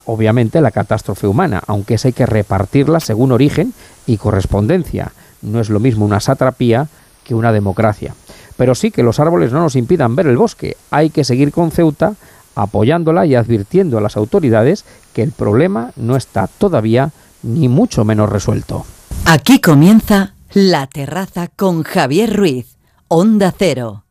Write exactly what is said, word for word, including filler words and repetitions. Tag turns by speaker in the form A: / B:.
A: obviamente, la catástrofe humana, aunque esa hay que repartirla según origen y correspondencia. No es lo mismo una satrapía que una democracia. Pero sí que los árboles no nos impidan ver el bosque. Hay que seguir con Ceuta, apoyándola y advirtiendo a las autoridades que el problema no está todavía ni mucho menos resuelto.
B: Aquí comienza La Terraza con Javier Ruiz, Onda Cero.